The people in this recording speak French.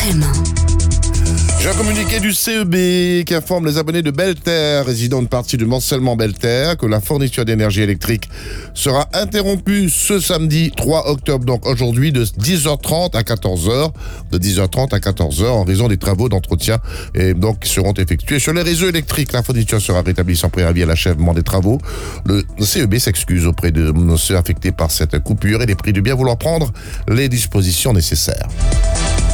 FM. J'ai un communiqué du CEB qui informe les abonnés de Belterre, résidant une partie de Morcellement Belterre, que la fourniture d'énergie électrique sera interrompue ce samedi 3 octobre, donc aujourd'hui, de 10h30 à 14h, en raison des travaux d'entretien et donc qui seront effectués sur les réseaux électriques. La fourniture sera rétablie sans préavis à l'achèvement des travaux. Le CEB s'excuse auprès de ceux affectés par cette coupure et les prie de bien vouloir prendre les dispositions nécessaires.